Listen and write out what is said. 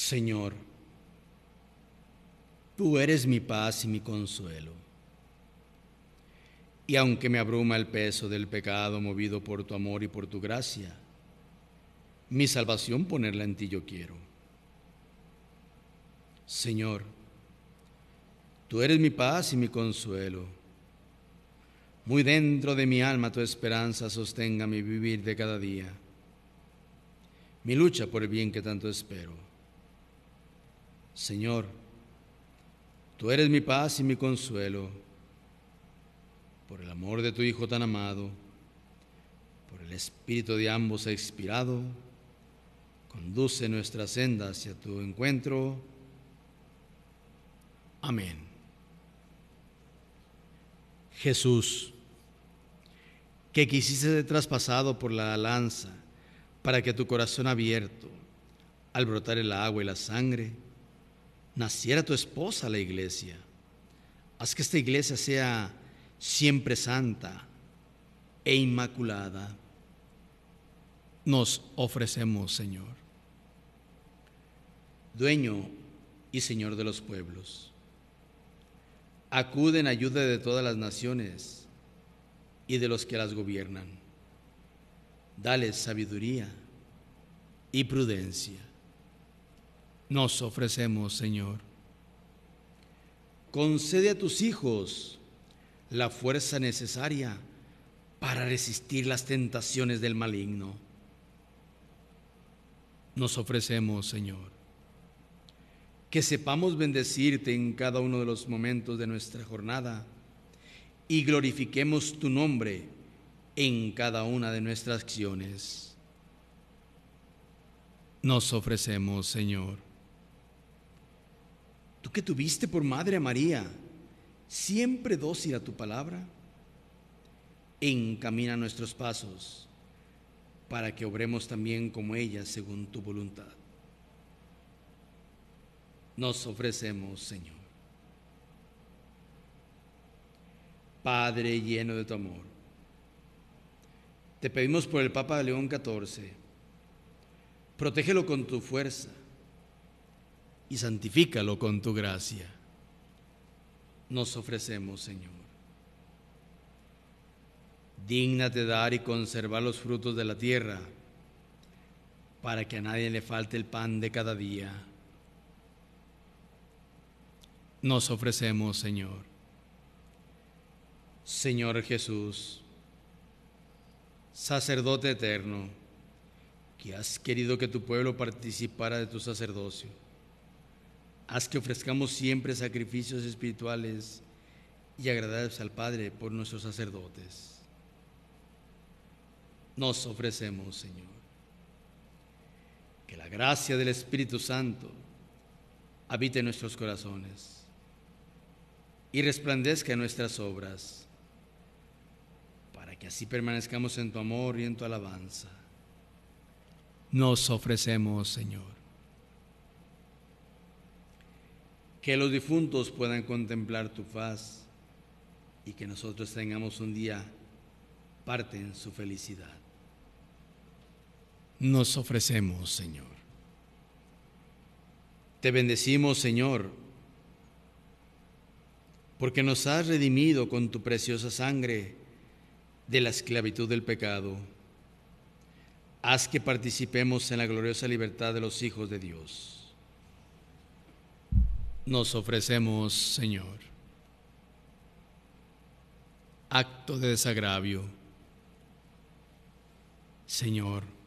Señor, tú eres mi paz y mi consuelo. Y aunque me abruma el peso del pecado, movido por tu amor y por tu gracia, mi salvación ponerla en ti yo quiero. Señor, tú eres mi paz y mi consuelo. Muy dentro de mi alma tu esperanza sostenga mi vivir de cada día, mi lucha por el bien que tanto espero. Señor, tú eres mi paz y mi consuelo. Por el amor de tu Hijo tan amado, por el Espíritu de ambos expirado, conduce nuestra senda hacia tu encuentro. Amén. Jesús, que quisiste ser traspasado por la lanza para que tu corazón abierto, al brotar el agua y la sangre, naciera tu esposa, la Iglesia. Haz que esta Iglesia sea siempre santa e inmaculada. Nos ofrecemos, Señor. Dueño y Señor de los pueblos, acude en ayuda de todas las naciones y de los que las gobiernan. Dales sabiduría y prudencia. Nos ofrecemos, Señor. Concede a tus hijos la fuerza necesaria para resistir las tentaciones del maligno. Nos ofrecemos, Señor. Que sepamos bendecirte en cada uno de los momentos de nuestra jornada y glorifiquemos tu nombre en cada una de nuestras acciones. Nos ofrecemos, Señor. Tú que tuviste por madre a María, siempre dócil a tu palabra, encamina nuestros pasos para que obremos también como ella según tu voluntad. Nos ofrecemos, Señor. Padre lleno de tu amor, te pedimos por el Papa León XIV, protégelo con tu fuerza y santifícalo con tu gracia. Nos ofrecemos, Señor. Dígnate dar y conservar los frutos de la tierra, para que a nadie le falte el pan de cada día. Nos ofrecemos, Señor. Señor Jesús, sacerdote eterno, que has querido que tu pueblo participara de tu sacerdocio, haz que ofrezcamos siempre sacrificios espirituales y agradables al Padre por nuestros sacerdotes. Nos ofrecemos, Señor. Que la gracia del Espíritu Santo habite en nuestros corazones y resplandezca en nuestras obras, para que así permanezcamos en tu amor y en tu alabanza. Nos ofrecemos, Señor. Que los difuntos puedan contemplar tu faz y que nosotros tengamos un día parte en su felicidad. Nos ofrecemos, Señor. Te bendecimos, Señor, porque nos has redimido con tu preciosa sangre de la esclavitud del pecado. Haz que participemos en la gloriosa libertad de los hijos de Dios. Nos ofrecemos, Señor. Acto de desagravio. Señor,